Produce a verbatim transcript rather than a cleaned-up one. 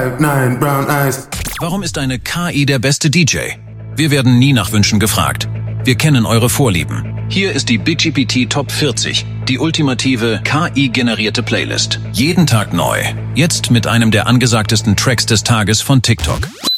Nine brown eyes. Warum ist eine K I der beste D J? Wir werden nie nach Wünschen gefragt. Wir kennen eure Vorlieben. Hier ist die BigGPT Top vierzig, die ultimative K I-generierte Playlist. Jeden Tag neu. Jetzt mit einem der angesagtesten Tracks des Tages von TikTok.